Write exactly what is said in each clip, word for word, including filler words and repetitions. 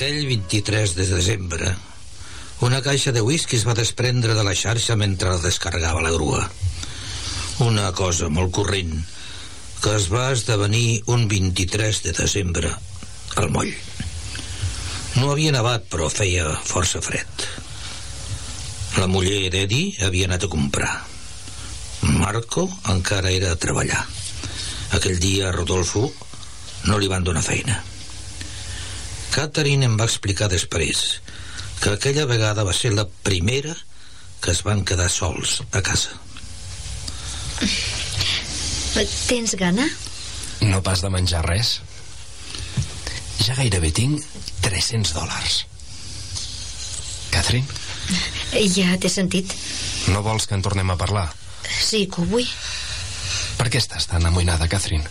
Aquell vint-i-tres de desembre, una caixa de whisky es va desprendre de la xarxa mentre la descarregava la grua. Una cosa molt corrent que es va esdevenir un vint-i-tres de desembre al moll. No havia nevat, però feia força fred. La muller d'Eddie havia anat a comprar. Marco encara era a treballar. Aquell dia a Rodolfo no li van donar feina. Catherine em va explicar després que aquella vegada va ser la primera que es van quedar sols a casa. Tens gana? No pas de menjar res. Ja gairebé tinc tres-cents dòlars. Catherine? Ja t'he sentit. No vols que en tornem a parlar? Sí que ho vull. Per què estàs tan amoïnada, Catherine?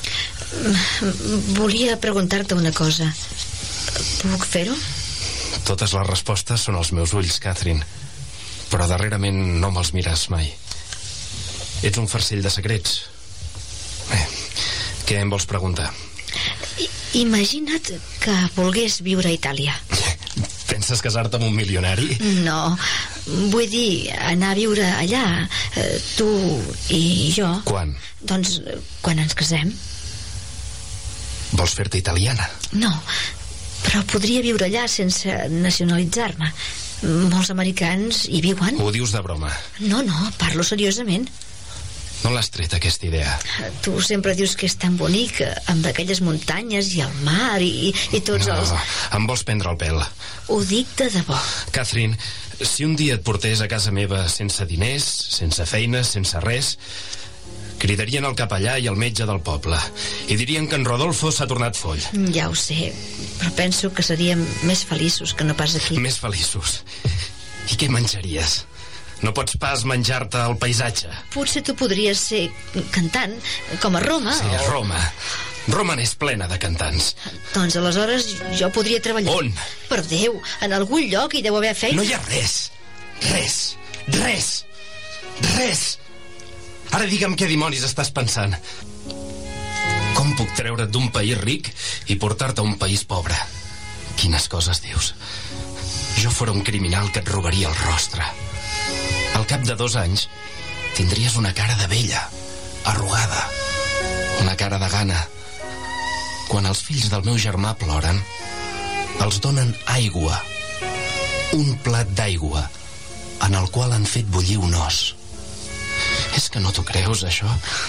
Volia preguntar-te una cosa. Puc fer-ho? Totes les respostes són als meus ulls, Catherine. Però darrerament no me'ls mires mai. Ets un farcell de secrets. Bé, què em vols preguntar? I, imagina't que volgués viure a Itàlia. Penses casar-te amb un milionari? No, vull dir, anar a viure allà, eh, tu i jo. Quan? Doncs quan ens casem. Vols fer-te italiana? No, però podria viure allà sense nacionalitzar-me. Molts americans hi viuen. Ho dius de broma? No, no, parlo seriosament. No l'has tret, aquesta idea? Tu sempre dius que és tan bonic, amb aquelles muntanyes i el mar i, i tots no, els... em vols prendre el pèl. Ho dic de debò. Catherine, si un dia et portés a casa meva sense diners, sense feina, sense res, cridarien el capellà i el metge del poble i dirien que en Rodolfo s'ha tornat foll. Ja ho sé, però penso que seríem més feliços que no pas aquí. Més feliços? I què menjaries? No pots pas menjar-te el paisatge. Potser tu podries ser cantant, com a Roma. Sí, a Roma. Roma n'és plena de cantants. Doncs aleshores jo podria treballar. On? Per Déu, en algun lloc hi deu haver feina. No hi ha res. Res. Res. Res. Ara digue'm què dimonis estàs pensant. Com puc treure't d'un país ric i portar-te a un país pobre? Quines coses dius. Jo fora un criminal que et robaria el rostre. Al cap de dos anys tindries una cara de vella, arrugada, una cara de gana. Quan els fills del meu germà ploren, els donen aigua, un plat d'aigua en el qual han fet bullir un os. És que no t'ho creus, això?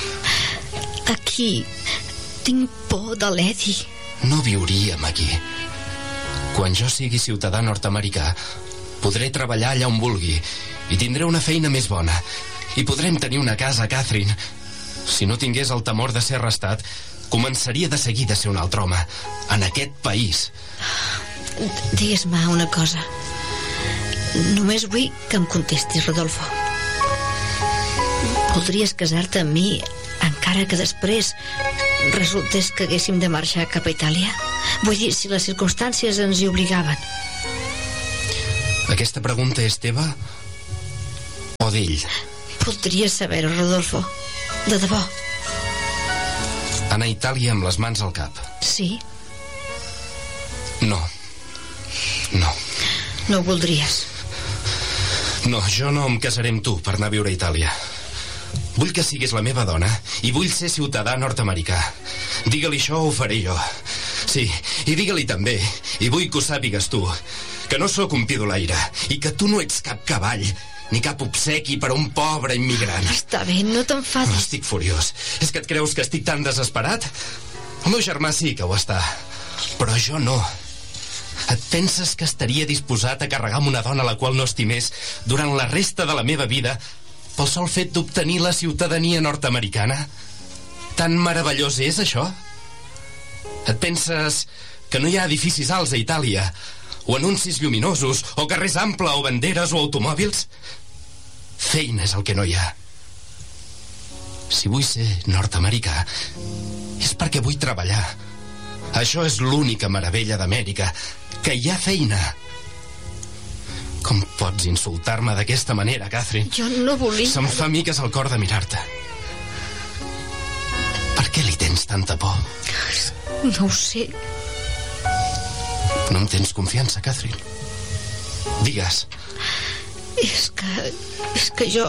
Aquí tinc por de l'Eddie. No viuríem aquí. Quan jo sigui ciutadà nord-americà, podré treballar allà on vulgui i tindré una feina més bona. I podrem tenir una casa, Catherine. Si no tingués el temor de ser arrestat, començaria de seguida a ser un altre home. En aquest país. Digues-me una cosa. Només vull que em contestis, Rodolfo. Voldries casar-te amb mi encara que després resultés que haguéssim de marxar cap a Itàlia? Vull dir, si les circumstàncies ens hi obligaven. Aquesta pregunta és teva o d'ell? Voldries saber-ho, Rodolfo. De debò. Anar a Itàlia amb les mans al cap. Sí? No. No. No ho voldries? No, jo no em casaré amb tu per anar a viure a Itàlia. Vull que siguis la meva dona i vull ser ciutadà nord-americà. Digue-li això o ho faré jo. Sí, i digue-li també, i vull que ho sàpigues tu, que no sóc un pidolaire i que tu no ets cap cavall ni cap obsequi per a un pobre immigrant. Està bé, no t'enfadis. No, estic furiós. És que et creus que estic tan desesperat? El meu germà sí que ho està, però jo no. Et penses que estaria disposat a carregar amb una dona a la qual no estimés durant la resta de la meva vida pel sol fet d'obtenir la ciutadania nord-americana? Tan meravellós és això? Et penses que no hi ha edificis alts a Itàlia, o anuncis lluminosos, o carrers amples, o banderes, o automòbils? Feina és el que no hi ha. Si vull ser nord-americà és perquè vull treballar. Això és l'única meravella d'Amèrica, que hi ha feina. Com pots insultar-me d'aquesta manera, Catherine? Jo no volia... Se'm fa miques al cor de mirar-te. Per què li tens tanta por? No ho sé. No em tens confiança, Catherine? Digues. És que... és que jo...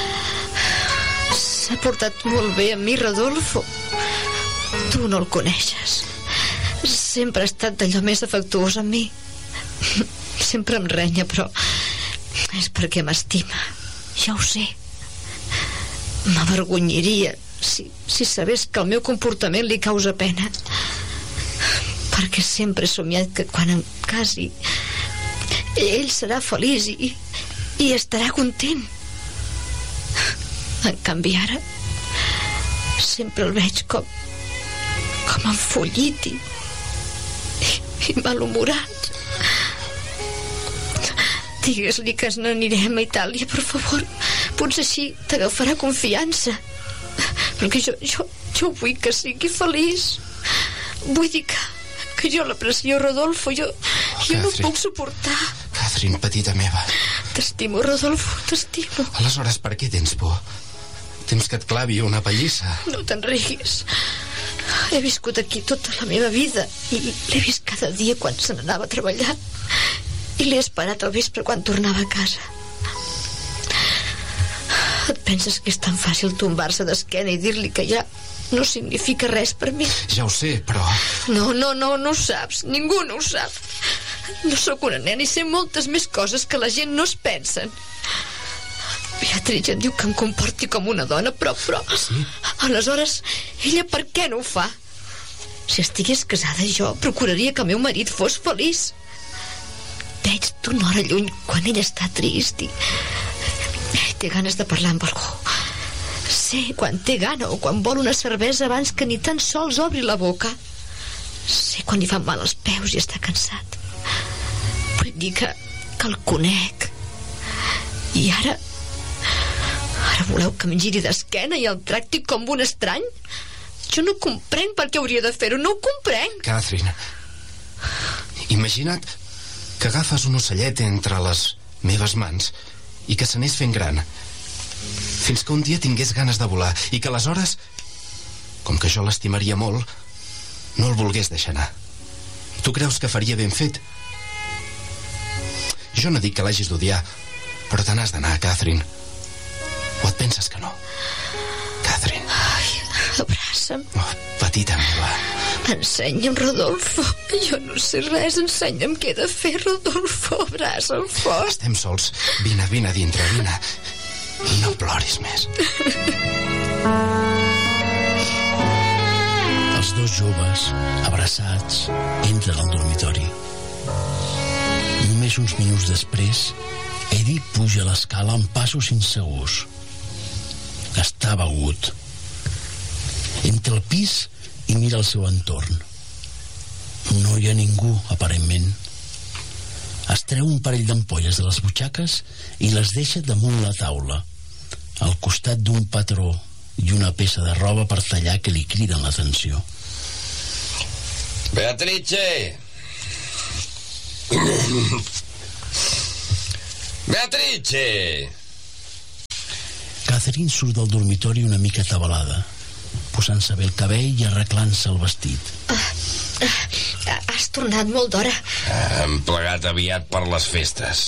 s'ha portat molt bé amb mi, Rodolfo. Tu no el coneixes. Sempre ha estat d'allò més afectuós amb mi. Sempre em renya, però és perquè m'estima. Ja ho sé. M'avergonyaria si, si sabés que el meu comportament li causa pena, perquè sempre he somiat que quan em casi ell serà feliç i, i estarà content. En canvi ara sempre el veig com com enfollit i, i malhumorat. Digues-li que n'anirem a Itàlia, per favor. Potser així t'agafarà confiança, perquè jo, jo, jo vull que sigui feliç. Vull dir que, que jo l'aprecio, Rodolfo. Jo, oh, jo no puc suportar. Catherine, petita meva. T'estimo, Rodolfo, t'estimo. Aleshores, per què tens por? Temps que et clavi una pallissa. No te'n riguis. He viscut aquí tota la meva vida i l'he vist cada dia quan se n'anava a treballar i l'he esperat al vespre quan tornava a casa. Et penses que és tan fàcil tombar-se d'esquena i dir-li que ja no significa res per mi? Ja ho sé, però... No, no, no, no ho saps. Ningú no ho sap. No sóc una nena i sé moltes més coses que la gent no es pensen. Beatrice em diu que em comporti com una dona, però, però... Sí? Aleshores, ella per què no ho fa? Si estigués casada, jo procuraria que el meu marit fos feliç. Veig d'una hora lluny quan ella està trist i... i té ganes de parlar amb algú. Sé quan té gana o quan vol una cervesa abans que ni tan sols obri la boca. Sé quan li fan mal els peus i està cansat. Vull dir que, que el conec. I ara... Ara voleu que em giri d'esquena i el tracti com un estrany? Jo no comprenc per què hauria de fer-ho. No ho comprenc. Catherine, imagina't que agafes un ocellet entre les meves mans i que s'anés fent gran fins que un dia tingués ganes de volar i que aleshores, com que jo l'estimaria molt, no el volgués deixar anar. Tu creus que faria ben fet? Jo no dic que l'hagis d'odiar, però te n'has d'anar, Catherine. O et penses que no? Catherine. Ai, abraça'm. Oh, petita meva. Ensenya'm, Rodolfo. Jo no sé res. Ensenya'm què he de fer, Rodolfo. Abraça'm fort. Estem sols. Vine, vine a dintre, vine. I no ploris més. Els dos joves, abraçats, entren al dormitori. Només uns minuts després, Eddie puja l'escala amb passos insegurs. Està begut. Entra al pis i mira el seu entorn. No hi ha ningú, aparentment. Es treu un parell d'ampolles de les butxaques i les deixa damunt la taula, al costat d'un patró i una peça de roba per tallar que li criden l'atenció. Beatrice! Beatrice! Catherine surt del dormitori una mica atabalada, posant-se bé el cabell i arreglant-se el vestit. Uh, uh, has tornat molt d'hora. Hem plegat aviat per les festes.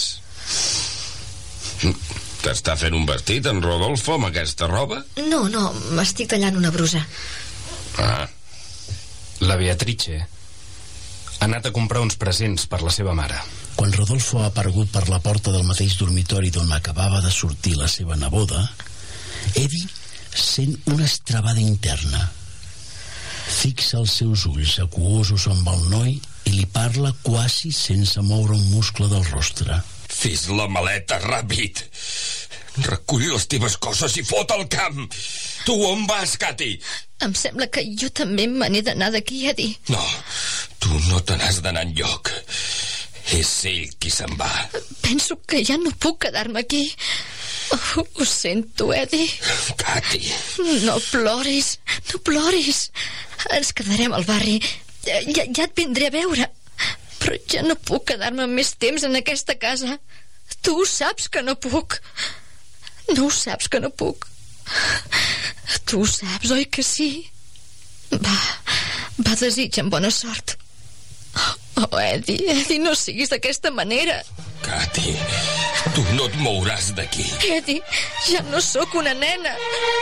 T'està fent un vestit, en Rodolfo, amb aquesta roba? No, no, m'estic tallant una brusa. Ah. La Beatrice ha anat a comprar uns presents per la seva mare. Quan Rodolfo ha aparegut per la porta del mateix dormitori d'on acabava de sortir la seva neboda, Eddie sent una estrabada interna. Fixa els seus ulls aquosos amb el noi i li parla quasi sense moure un muscle del rostre. Fes la maleta ràpid. Recull les teves coses i fot al camp. Tu on vas, Cati? Em sembla que jo també me n'he d'anar d'aquí, Eddie. No, tu no te n'has d'anar enlloc. És ell qui se'n va. Penso que ja no puc quedar-me aquí. Oh, ho sento, Eddie. Cati. No ploris, no ploris. Ens quedarem al barri. Ja, ja et vindré a veure. Però ja no puc quedar-me més temps en aquesta casa. Tu ho saps que no puc. No ho saps que no puc. Tu ho saps, oi que sí? Va, va, desitja'm bona sort. No, Eddie, Eddie, no siguis d'aquesta manera. Cati, tu no et mouràs d'aquí. Eddie, ja no sóc una nena.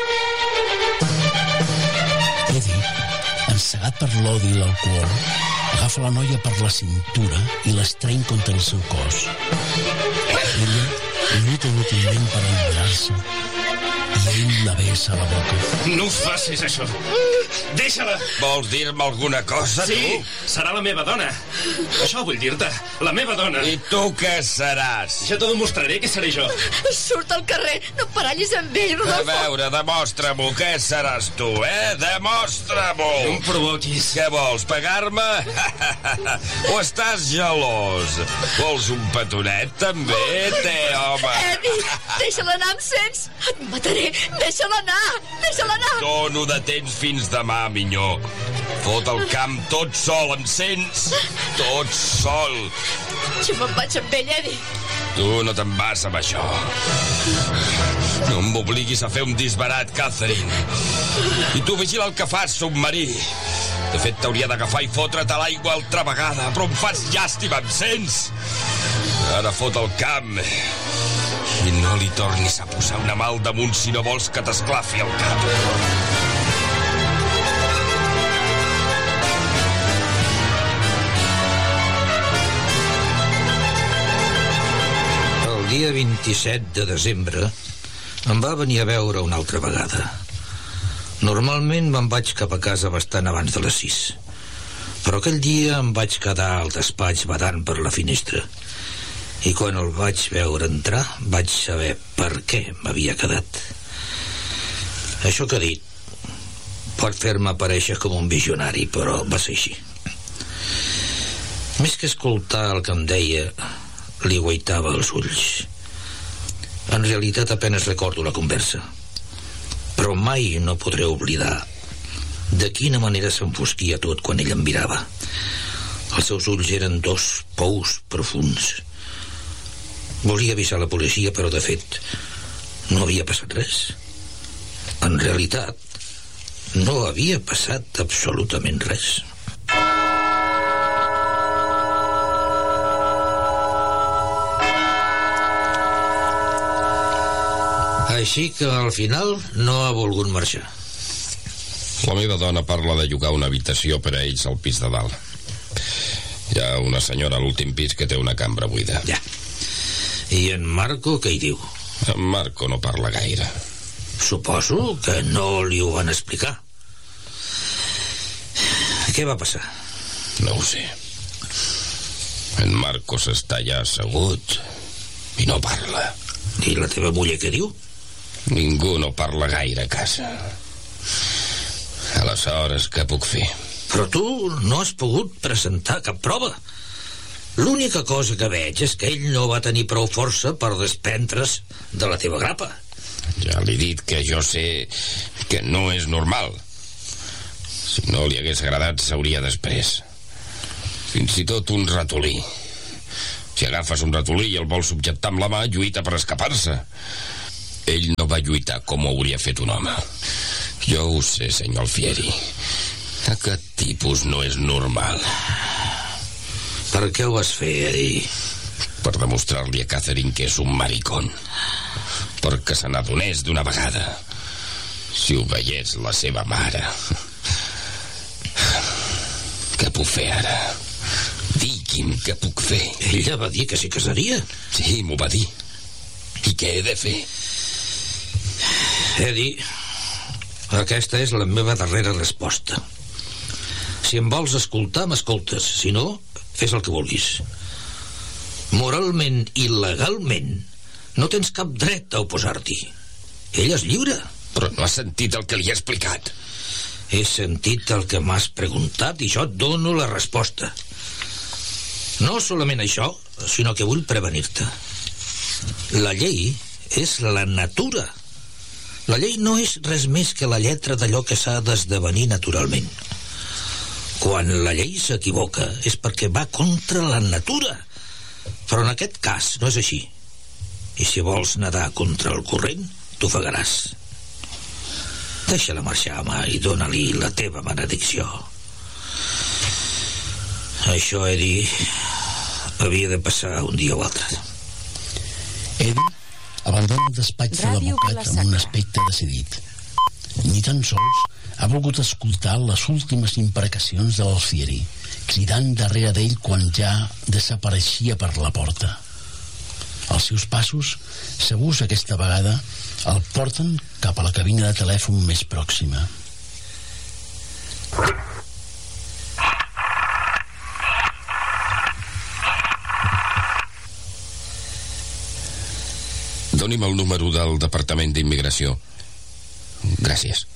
Eddie, encegat per l'odi i l'alcohol, agafa la noia per la cintura i l'estreny contra el seu cos. Ella lluita inútilment per alliberar-se i ell la besa a la boca. No us facis això. Deixa-la. Vols dir-me alguna cosa, sí, tu? Sí, serà la meva dona. Això vull dir-te, la meva dona. I tu què seràs? Ja t'ho demostraré que seré jo. Surt al carrer, no parallis amb ell, Rodolfo. A veure, demostra-m'ho, què seràs tu, eh? Demostra-m'ho. No em provoquis. Què vols, pegar-me? O estàs gelós? Vols un petonet, també? Té, home. Eddie, deixa-la anar, em sents? Et mataré, deixa-la anar, deixa-la anar. Dono de temps fins demà, minyó. Fot el camp tot sol, em sents? Tot sol. Jo me'n vaig amb ell, Eddie. Tu no te'n vas amb això. No m'obliguis a fer un disbarat, Catherine. I tu vigila el que fas, submarí. De fet, t'hauria d'agafar i fotre't a l'aigua altra vegada, però em fas llàstima, em sents? Ara fot el camp. I no li tornis a posar una mà al damunt si no vols que t'esclafi el cap. El dia vint-i-set de desembre em va venir a veure una altra vegada. Normalment me'n vaig cap a casa bastant abans de les sis, però aquell dia em vaig quedar al despatx badant per la finestra. I quan el vaig veure entrar, vaig saber per què m'havia quedat. Això que ha dit pot fer-me aparèixer com un visionari, però va ser així. Més que escoltar el que em deia, li guaitava els ulls. En realitat apenes recordo la conversa, però mai no podré oblidar de quina manera s'enfosquia tot quan ell em mirava. Els seus ulls eren dos pous profuns. Volia avisar la policia, però de fet no havia passat res. En realitat, no havia passat absolutament res. Així que al final no ha volgut marxar. La meva dona parla de llogar una habitació per a ells al pis de dalt. Hi ha una senyora a l'últim pis que té una cambra buida. Ja. I en Marco què hi diu? En Marco no parla gaire. Suposo que no li ho van explicar. Què va passar? No ho sé. En Marcos està allà assegut i no parla. I la teva muller què diu? Ningú no parla gaire a casa. Aleshores, què puc fer? Però tu no has pogut presentar cap prova. L'única cosa que veig és que ell no va tenir prou força per desprendre's de la teva grapa. Ja li he dit que jo sé que no és normal. Si no li hagués agradat, s'hauria després. Fins i tot un ratolí. Si agafes un ratolí i el vols subjectar amb la mà, lluita per escapar-se. Ell no va lluitar com ho hauria fet un home. Jo ho sé, senyor Alfieri. Aquest tipus no és normal. Per què ho vas fer, Eddie? Per demostrar-li a Catherine que és un maricón. Perquè se n'adonés d'una vegada. Si ho veiés la seva mare. Què puc fer ara? Digui'm què puc fer. Ella va dir que s'hi casaria. Sí, m'ho va dir. I què he de fer? Eddie, aquesta és la meva darrera resposta. Si em vols escoltar, m'escoltes. Si no, fes el que vulguis. Moralment i legalment no tens cap dret a oposar-t'hi. Ell és lliure. Però no has sentit el que li he explicat. He sentit el que m'has preguntat i jo et dono la resposta. No solament això, sinó que vull prevenir-te. La llei és la natura. La llei no és res més que la lletra d'allò que s'ha d'esdevenir naturalment. Quan la llei s'equivoca és perquè va contra la natura. Però en aquest cas no és així. I si vols nedar contra el corrent, t'ofegaràs. Deixa-la marxar, home, i dóna-li la teva benedicció. Això, Eddie, havia de passar un dia o altre. Eddie abandona el despatx de l'advocat amb un aspecte decidit. Ni tan sols ha volgut escoltar les últimes imprecacions de l'Alfieri, cridant darrere d'ell quan ja desapareixia per la porta. Els seus passos, segurs aquesta vegada, el porten cap a la cabina de telèfon més pròxima. Doni'm el número del Departament d'Immigració. Gràcies.